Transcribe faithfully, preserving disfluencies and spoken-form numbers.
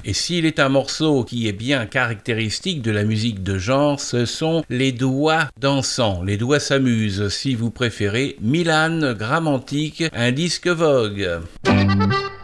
Et s'il est un morceau qui est bien caractéristique de la musique de genre, ce sont les doigts dansants. Les doigts s'amusent, si vous préférez. Milan Gramantic, un disque Vogue.